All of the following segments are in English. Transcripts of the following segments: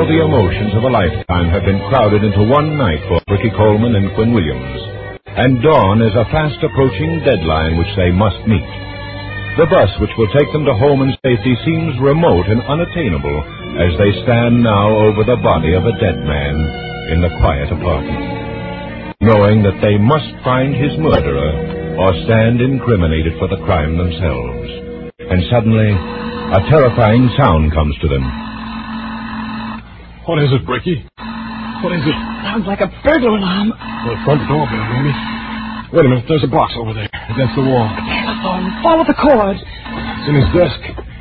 the emotions of a lifetime have been crowded into one night for Ricky Coleman and Quinn Williams. And dawn is a fast-approaching deadline which they must meet. The bus which will take them to home and safety seems remote and unattainable as they stand now over the body of a dead man in the quiet apartment, knowing that they must find his murderer or stand incriminated for the crime themselves. And suddenly, a terrifying sound comes to them. What is it, Bricky? What is it? Sounds like a burglar alarm. The front doorbell, maybe. Wait a minute, there's a box over there against the wall. Telephone. Follow the cord. It's in his desk.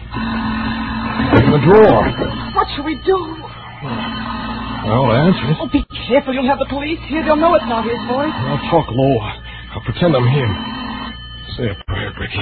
In the drawer. What shall we do? Well, answer it. Oh, be careful. You'll have the police here. They'll know it's not his voice. I'll talk low. I'll pretend I'm him. Say a prayer, Bricky.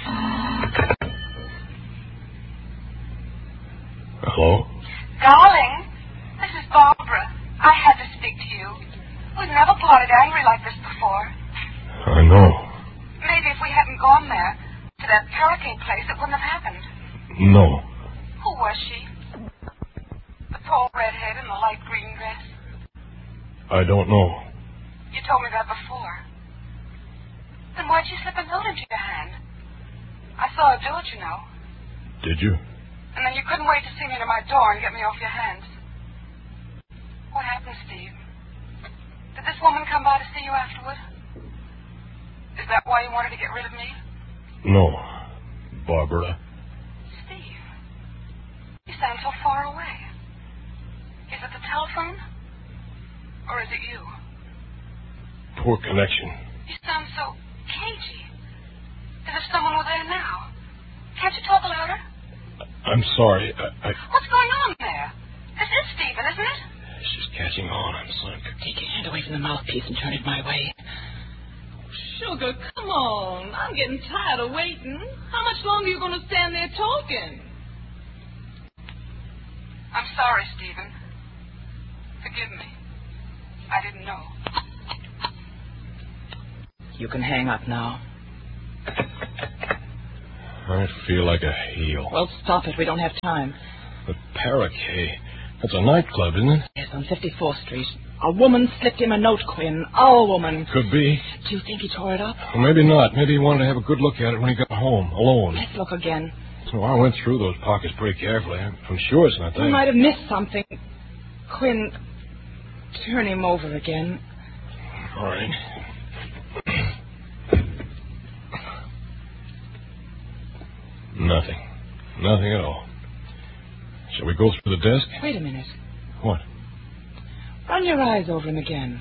Hello? Darling, this is Barbara. I had to speak to you. We've never parted angry like this before. I know. Maybe if we hadn't gone there, to that hurricane place, it wouldn't have happened. No. Who was she? The tall redhead in the light green dress? I don't know. You told me that before. Then why'd she slip a note into your hand? I saw her do it, you know. Did you? And then you couldn't wait to see me to my door and get me off your hands. What happened, Steve? Did this woman come by to see you afterward? Is that why you wanted to get rid of me? No, Barbara. Steve, you sound so far away. Is it the telephone? Or is it you? Poor connection. You sound so cagey. As if someone were there now. Can't you talk louder? I'm sorry. What's going on there? This is Stephen, isn't it? She's catching on. I'm sunk. Take your hand away from the mouthpiece and turn it my way. Sugar, come on. I'm getting tired of waiting. How much longer are you going to stand there talking? I'm sorry, Stephen. Forgive me. I didn't know. You can hang up now. I feel like a heel. Well, stop it. We don't have time. The Paraquet. That's a nightclub, isn't it? Yes, on 54th Street. A woman slipped him a note, Quinn. Our woman. Could be. Do you think he tore it up? Well, maybe not. Maybe he wanted to have a good look at it when he got home, alone. Let's look again. So I went through those pockets pretty carefully. I'm sure it's not there. We might have missed something. Quinn, turn him over again. All right. Nothing. Nothing at all. Shall we go through the desk? Wait a minute. What? Run your eyes over him again.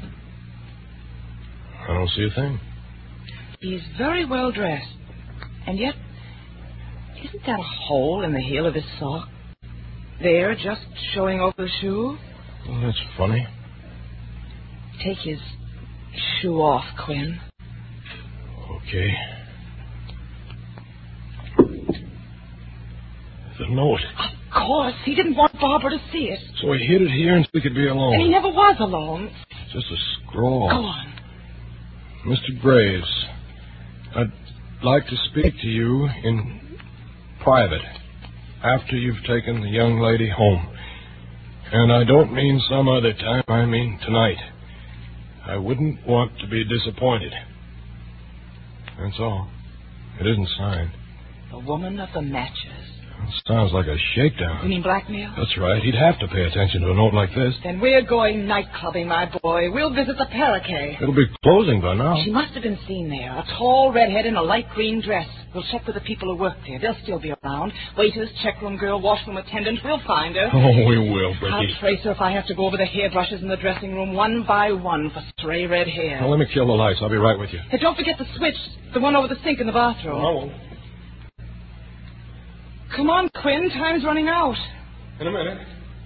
I don't see a thing. He's very well dressed. And yet, isn't that a hole in the heel of his sock? There, just showing over the shoe? Well, that's funny. Take his shoe off, Quinn. Okay. The note. Of course. He didn't want Barbara to see it. So he hid it here until he could be alone. And he never was alone. Just a scrawl. Go on. Mr. Graves, I'd like to speak to you in private after you've taken the young lady home. And I don't mean some other time, I mean tonight. I wouldn't want to be disappointed. That's all. It isn't signed. The woman of the matches. Sounds like a shakedown. You mean blackmail? That's right. He'd have to pay attention to a note like this. Then we're going night clubbing, my boy. We'll visit the Paraquet. It'll be closing by now. She must have been seen there. A tall redhead in a light green dress. We'll check with the people who work there. They'll still be around. Waiters, checkroom girl, washroom attendant. We'll find her. Oh, we will, Bricky. I'll trace her if I have to go over the hairbrushes in the dressing room one by one for stray red hair. Now, let me kill the lights. I'll be right with you. Hey, don't forget the switch. The one over the sink in the bathroom. Oh. Come on, Quinn. Time's running out. In a minute.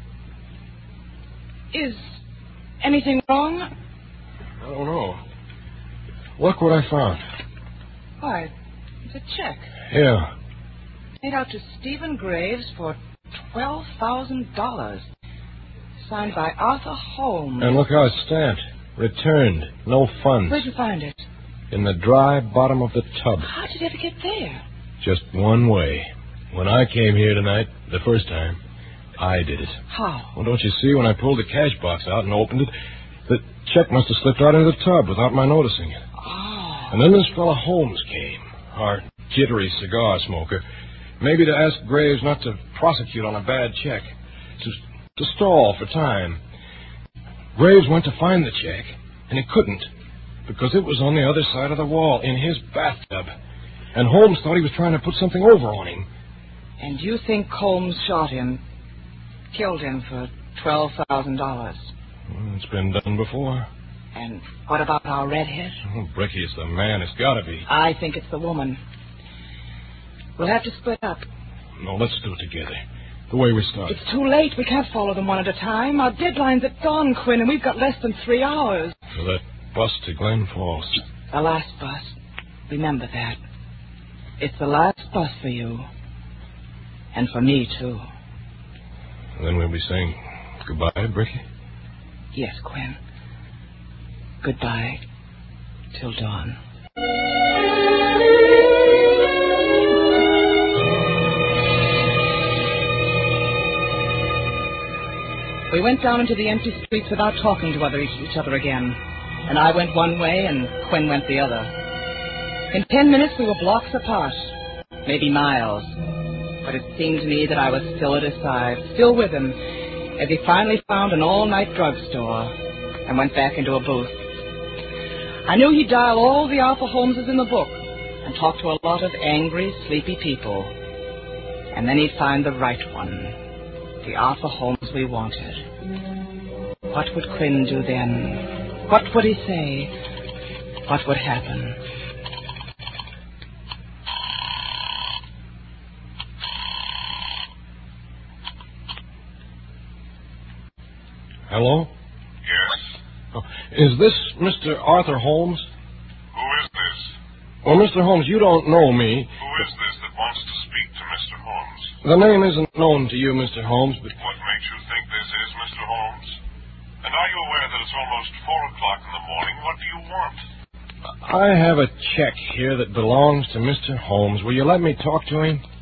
Is anything wrong? I don't know. Look what I found. Why, it's a check. Yeah. Made out to Stephen Graves for $12,000. Signed by Arthur Holmes. And look how it's stamped. Returned. No funds. Where'd you find it? In the dry bottom of the tub. How did it ever get there? Just one way. When I came here tonight, the first time, I did it. How? Well, don't you see, when I pulled the cash box out and opened it, the check must have slipped right into the tub without my noticing it. Oh. And then this fellow Holmes came, our jittery cigar smoker, maybe to ask Graves not to prosecute on a bad check, to stall for time. Graves went to find the check, and he couldn't, because it was on the other side of the wall, in his bathtub. And Holmes thought he was trying to put something over on him. And you think Holmes shot him, killed him for $12,000? Well, it's been done before. And what about our redhead? Oh, Bricky, it's the man. It's got to be. I think it's the woman. We'll have to split up. No, let's do it together. The way we started. It's too late. We can't follow them one at a time. Our deadline's at dawn, Quinn, and we've got less than 3 hours. For that bus to Glen Falls. The last bus. Remember that. It's the last bus for you. And for me, too. Then we'll be saying goodbye, Bricky? Yes, Quinn. Goodbye. Till dawn. We went down into the empty streets without talking to each other again. And I went one way and Quinn went the other. In 10 minutes we were blocks apart. Maybe miles. But it seemed to me that I was still at his side, still with him, as he finally found an all-night drugstore and went back into a booth. I knew he'd dial all the Arthur Holmeses in the book and talk to a lot of angry, sleepy people. And then he'd find the right one, the Arthur Holmes we wanted. What would Quinn do then? What would he say? What would happen? Hello? Yes? Oh, is this Mr. Arthur Holmes? Who is this? Well, Mr. Holmes, you don't know me. Who is this that wants to speak to Mr. Holmes? The name isn't known to you, Mr. Holmes, but... What makes you think this is Mr. Holmes? And are you aware that it's almost 4 o'clock in the morning? What do you want? I have a check here that belongs to Mr. Holmes. Will you let me talk to him?